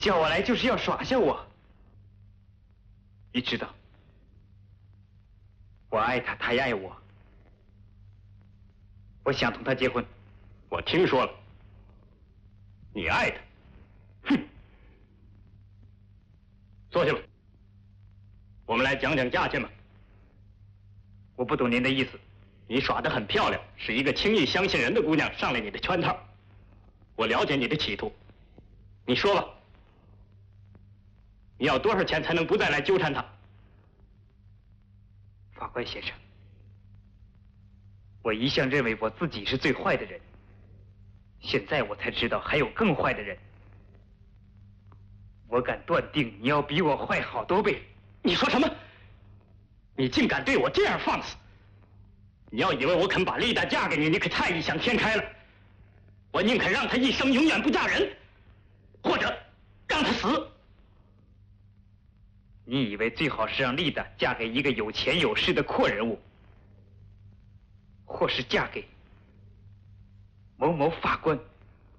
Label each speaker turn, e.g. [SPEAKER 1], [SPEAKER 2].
[SPEAKER 1] 叫我来就是要耍下我。你知道，我爱他，他也爱我。我想同他结婚。
[SPEAKER 2] 我听说了，你爱他。哼！坐下吧，我们来讲讲价钱吧。
[SPEAKER 1] 我不懂您的意思。
[SPEAKER 2] 你耍得很漂亮，是一个轻易相信人的姑娘上了你的圈套。我了解你的企图，你说吧，你要多少钱才能不再来纠缠他？
[SPEAKER 1] 法官先生，我一向认为我自己是最坏的人，现在我才知道还有更坏的人。我敢断定你要比我坏好多倍。
[SPEAKER 2] 你说什么？你竟敢对我这样放肆！你要以为我肯把丽达嫁给你，你可太异想天开了。我宁肯让她一生永远不嫁人，或者让她死。
[SPEAKER 1] 你以为最好是让丽达嫁给一个有钱有势的阔人物，或是嫁给某某法官？